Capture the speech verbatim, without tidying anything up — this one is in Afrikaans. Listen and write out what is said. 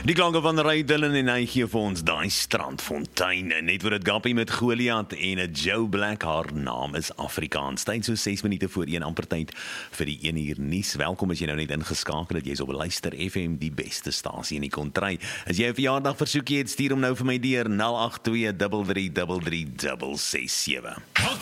Die klanke van Ray Dillon en hy gee vir ons daai strandfontein, net voor dit Gappie met Goliath en 'n Joe Black, haar naam is Afrikaans. Tyd so ses minute voor een, amper tyd vir die een uur nuus. Welkom as jy nou net ingeskakel het, jy's op Luister F M, die beste stasie in die kontry. As jy 'n verjaardag versoekie het, stuur hom nou vir my deur nul agt twee drie drie drie drie ses ses sewe.